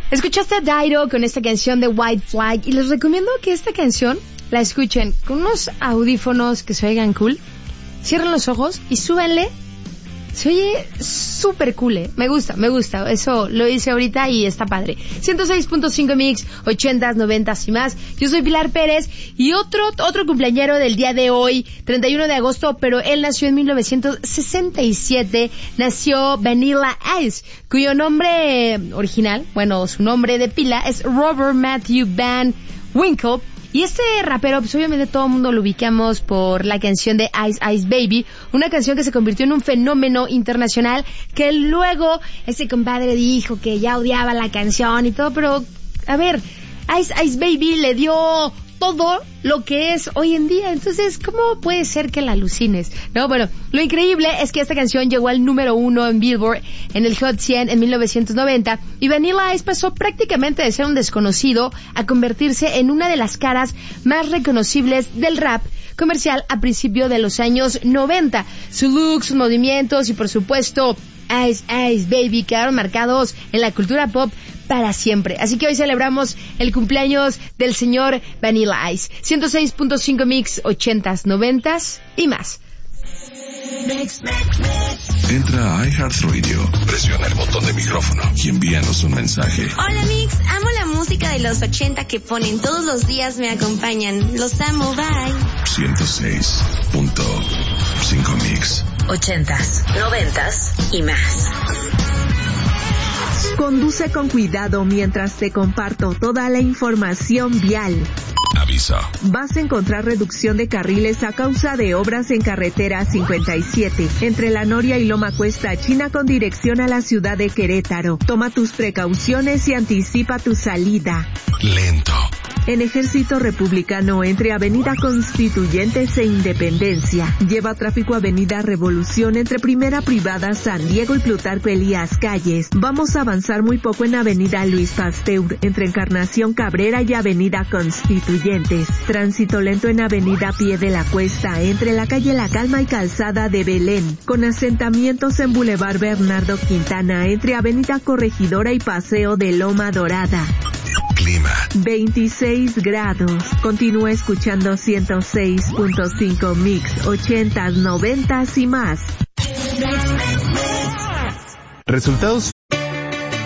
Escuchaste a Dido con esta canción de White Flag y les recomiendo que esta canción la escuchen con unos audífonos que se oigan cool. Cierren los ojos y súbanle. Se oye súper cool, Me gusta. Eso lo hice ahorita y está padre. 106.5 Mix, 80s, 90s y más. Yo soy Pilar Pérez y otro cumpleañero del día de hoy, 31 de agosto, pero él nació en 1967. Nació Vanilla Ice, cuyo nombre original, su nombre de pila es Robert Matthew Van Winkle. Y este rapero, pues obviamente todo el mundo lo ubicamos por la canción de Ice Ice Baby, una canción que se convirtió en un fenómeno internacional, que luego ese compadre dijo que ya odiaba la canción y todo, pero a ver, Ice Ice Baby le dio todo lo que es hoy en día, entonces ¿cómo puede ser que la alucines? No, bueno, lo increíble es que esta canción llegó al número 1 en Billboard en el Hot 100 en 1990 y Vanilla Ice pasó prácticamente de ser un desconocido a convertirse en una de las caras más reconocibles del rap comercial a principios de los años 90. Su look, sus movimientos y por supuesto Ice Ice Baby quedaron marcados en la cultura pop para siempre. Así que hoy celebramos el cumpleaños del señor Vanilla Ice. 106.5 Mix, 80s, 90s y más. Entra a iHeartRadio, presiona el botón de micrófono y envíanos un mensaje. Hola Mix, amo la música de los 80 que ponen todos los días, me acompañan. Los amo, bye. 106.5 Mix. 80s, 90s y más. Conduce con cuidado mientras te comparto toda la información vial. Aviso. Vas a encontrar reducción de carriles a causa de obras en carretera 57, entre La Noria y Loma Cuesta China con dirección a la ciudad de Querétaro. Toma tus precauciones y anticipa tu salida. Lento. En Ejército Republicano entre Avenida Constituyentes e Independencia. Lleva tráfico Avenida Revolución entre Primera Privada San Diego y Plutarco Elías Calles. Vamos a avanzar muy poco en Avenida Luis Pasteur entre Encarnación Cabrera y Avenida Constituyentes. Tránsito lento en Avenida Pie de la Cuesta entre la calle La Calma y Calzada de Belén. Con asentamientos en Boulevard Bernardo Quintana entre Avenida Corregidora y Paseo de Loma Dorada. Clima. 26 grados. Continúa escuchando 106.5 Mix, 80s, 90s y más. Resultados